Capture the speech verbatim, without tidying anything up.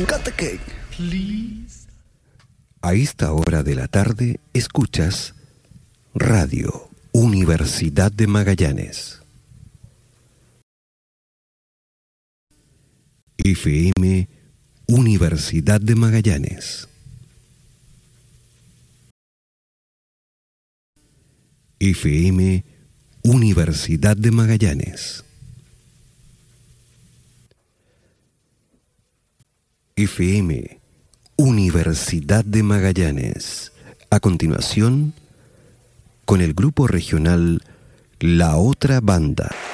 Got the cake. Please. A esta hora de la tarde escuchas Radio Universidad de Magallanes. F M Universidad de Magallanes. F M Universidad de Magallanes. F M Universidad de Magallanes. A continuación, con el grupo regional La Otra Banda.